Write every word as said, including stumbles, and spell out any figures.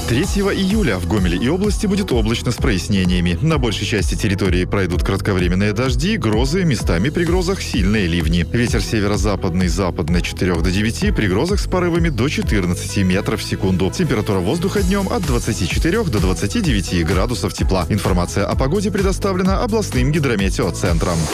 третьего июля в Гомеле и области будет облачно с прояснениями. На большей части территории пройдут кратковременные дожди, грозы, местами при грозах сильные ливни. Ветер северо-западный, западный от четырёх до девяти, при грозах с порывами до четырнадцати метров в секунду. Температура воздуха днем от двадцати четырёх до двадцати девяти градусов тепла. Информация о погоде предоставлена областным гидрометеоцентром.